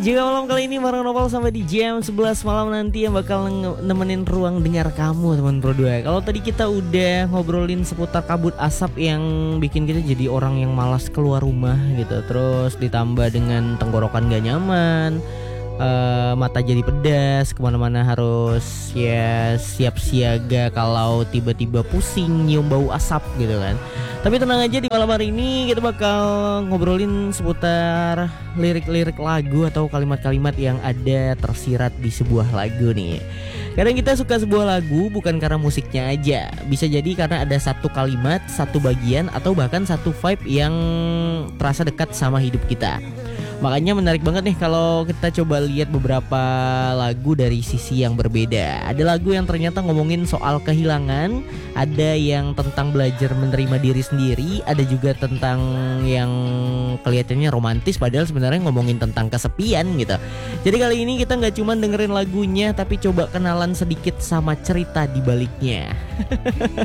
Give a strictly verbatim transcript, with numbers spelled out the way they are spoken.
juga malam kali ini bareng Nopal sampai di jam sebelas malam nanti yang bakal nemenin ruang dengar kamu teman Pro dua. Kalau tadi kita udah ngobrolin seputar kabut asap yang bikin kita jadi orang yang malas keluar rumah gitu. Terus ditambah dengan tenggorokan gak nyaman, uh, mata jadi pedas, kemana-mana harus ya siap siaga kalau tiba-tiba pusing nyium bau asap gitu kan. Tapi tenang aja, di malam hari ini kita bakal ngobrolin seputar lirik-lirik lagu atau kalimat-kalimat yang ada tersirat di sebuah lagu nih. Kadang kita suka sebuah lagu bukan karena musiknya aja, bisa jadi karena ada satu kalimat, satu bagian, atau bahkan satu vibe yang terasa dekat sama hidup kita. Makanya menarik banget nih kalau kita coba lihat beberapa lagu dari sisi yang berbeda. Ada lagu yang ternyata ngomongin soal kehilangan, ada yang tentang belajar menerima diri sendiri, ada juga tentang yang kelihatannya romantis padahal sebenarnya ngomongin tentang kesepian gitu. Jadi kali ini kita nggak cuma dengerin lagunya, tapi coba kenalan sedikit sama cerita di baliknya.